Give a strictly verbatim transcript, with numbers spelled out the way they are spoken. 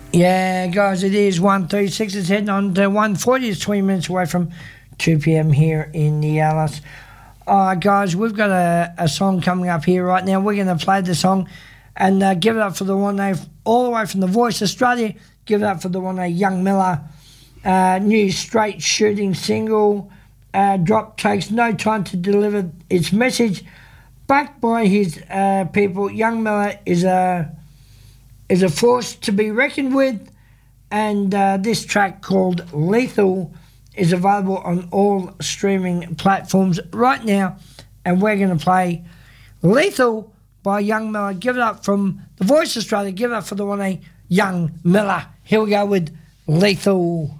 Yeah, guys, it is one thirty-six. It's heading on to one forty. It's twenty minutes away from two p.m. here in the Alice. All right, guys, we've got a, a song coming up here right now. We're going to play the song and uh, give it up for the one they all the way from The Voice Australia. Give it up for the one they Young Miller. Uh, new straight shooting single. Uh, drop takes no time to deliver its message. Backed by his uh, people, Young Miller is a is a force to be reckoned with, and uh, this track called Lethal is available on all streaming platforms right now, and we're going to play Lethal by Young Miller. Give it up from The Voice Australia. Give it up for the one, a Young Miller. Here we go with Lethal.